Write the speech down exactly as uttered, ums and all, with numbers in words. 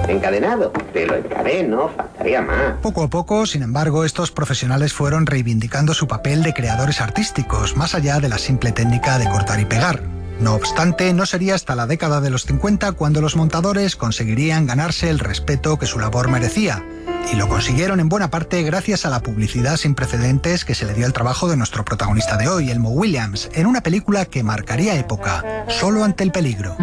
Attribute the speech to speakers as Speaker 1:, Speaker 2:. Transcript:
Speaker 1: Encadenado, te lo encadeno, faltaría más.
Speaker 2: Poco a poco, sin embargo, estos profesionales fueron reivindicando su papel de creadores artísticos, más allá de la simple técnica de cortar y pegar. No obstante, no sería hasta la década de los cincuenta cuando los montadores conseguirían ganarse el respeto que su labor merecía. Y lo consiguieron en buena parte gracias a la publicidad sin precedentes que se le dio al trabajo de nuestro protagonista de hoy, Elmo Williams, en una película que marcaría época, Solo ante el peligro.